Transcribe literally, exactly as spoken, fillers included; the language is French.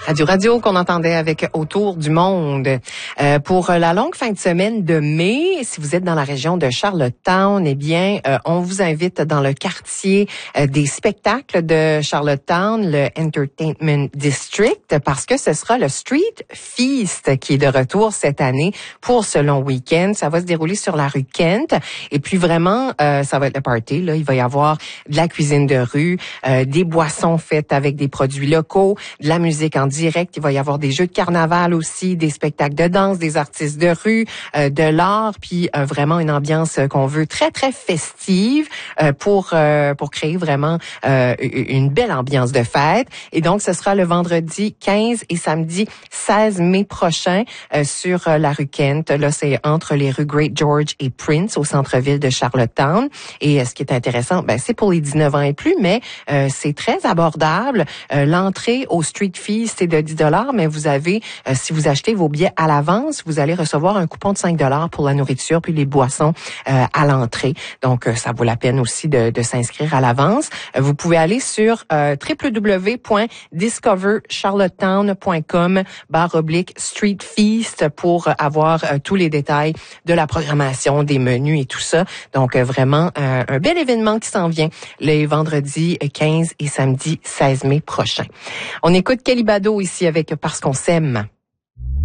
Radio Radio qu'on entendait avec Autour du monde. Euh, pour la longue fin de semaine de mai, si vous êtes dans la région de Charlottetown, eh bien, euh, on vous invite dans le quartier euh, des spectacles de Charlottetown, le Entertainment District, parce que ce sera le Street Feast qui est de retour cette année pour ce long week-end. Ça va se dérouler sur la rue Kent. Et puis vraiment, euh, ça va être le party. Là, il va y avoir de la cuisine de rue, euh, des boissons faites avec des produits locaux, de la musique en direct. Il va y avoir des jeux de carnaval aussi, des spectacles de danse, des artistes de rue, euh, de l'art, puis euh, vraiment une ambiance qu'on veut très, très festive euh, pour euh, pour créer vraiment euh, une belle ambiance de fête. Et donc, ce sera le vendredi quinze et samedi seize mai prochain euh, sur euh, la rue Kent. Là, c'est entre les rues Great George et Prince au centre-ville de Charlottetown. Et euh, ce qui est intéressant, ben c'est pour les dix-neuf ans et plus, mais euh, c'est très abordable. Euh, l'entrée au Street Feast est de dix dollars, mais vous avez, euh, si vous achetez vos billets à l'avance, vous allez recevoir un coupon de cinq dollars pour la nourriture puis les boissons euh, à l'entrée. Donc, euh, ça vaut la peine aussi de, de s'inscrire à l'avance. Euh, vous pouvez aller sur euh, w w w point discover charlottetown point com barre oblique Street Feast pour avoir euh, tous les détails de la programmation, des menus et tout ça. Donc, euh, vraiment, euh, un bel événement qui s'en vient les vendredis quinze et samedi seize mai prochains. On écoute Kelly Bado ici avec Parce qu'on s'aime.